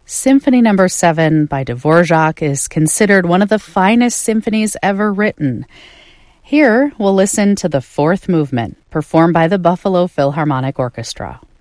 Symphony No. 7 by Dvorak is considered one of the finest symphonies ever written. Here, we'll listen to the fourth movement, performed by the Buffalo Philharmonic Orchestra.